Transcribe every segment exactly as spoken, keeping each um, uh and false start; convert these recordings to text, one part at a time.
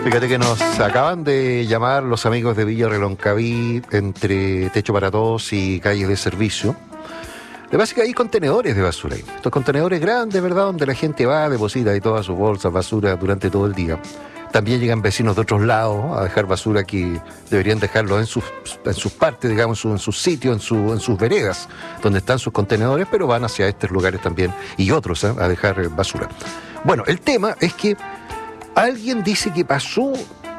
Fíjate que nos acaban de llamar los amigos de Villa Reloncaví, entre Techo para Todos y Calles de Servicio. De básica hay contenedores de basura ahí. Estos contenedores grandes, ¿verdad? Donde la gente va, deposita y todas sus bolsas, basura durante todo el día. También llegan vecinos de otros lados a dejar basura que deberían dejarlo en sus, en sus partes, digamos, en sus sitios, en, su, en sus veredas, donde están sus contenedores, pero van hacia estos lugares también y otros ¿eh? a dejar basura. Bueno, el tema es que alguien dice que pasó,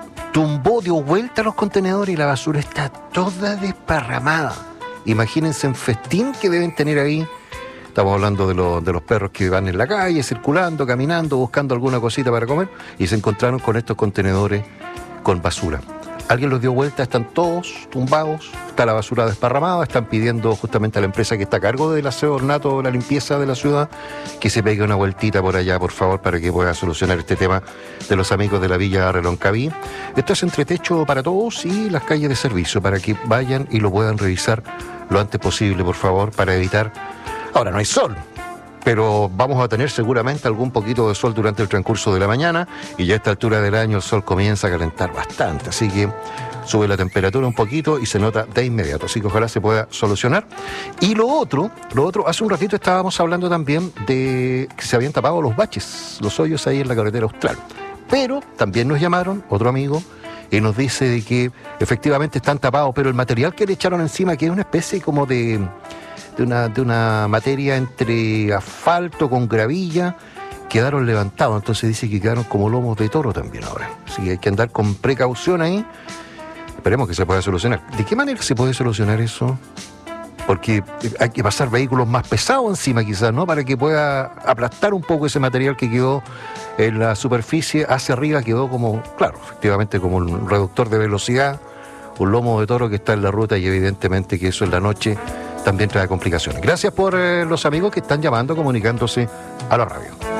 tumbó, dio vuelta a los contenedores y la basura está toda desparramada. Imagínense en festín que deben tener ahí. Estamos hablando de, lo, de los perros que van en la calle, circulando, caminando, buscando alguna cosita para comer, y se encontraron con estos contenedores con basura. Alguien los dio vuelta, están todos tumbados, está la basura desparramada, están pidiendo justamente a la empresa que está a cargo del aseo ornato, la limpieza de la ciudad, que se pegue una vueltita por allá, por favor, para que pueda solucionar este tema de los amigos de la Villa Reloncaví. Esto es entre Techo para Todos y las calles de servicio, para que vayan y lo puedan revisar lo antes posible, por favor, para evitar... Ahora, no hay sol, pero vamos a tener seguramente algún poquito de sol durante el transcurso de la mañana, y ya a esta altura del año el sol comienza a calentar bastante, así que sube la temperatura un poquito y se nota de inmediato, así que ojalá se pueda solucionar. Y lo otro, lo otro, hace un ratito estábamos hablando también de que se habían tapado los baches, los hoyos ahí en la carretera austral, pero también nos llamaron, otro amigo, y nos dice de que efectivamente están tapados, pero el material que le echaron encima, que es una especie como de... De una, de una materia entre asfalto con gravilla, quedaron levantados, entonces dice que quedaron como lomos de toro también ahora. Así que hay que andar con precaución ahí. Esperemos que se pueda solucionar. ¿De qué manera se puede solucionar eso? Porque hay que pasar vehículos más pesados encima quizás, ¿no? Para que pueda aplastar un poco ese material que quedó en la superficie, hacia arriba quedó como, claro, efectivamente como un reductor de velocidad, un lomo de toro que está en la ruta, y evidentemente que eso en la noche también trae complicaciones. Gracias por eh, los amigos que están llamando, comunicándose a la radio.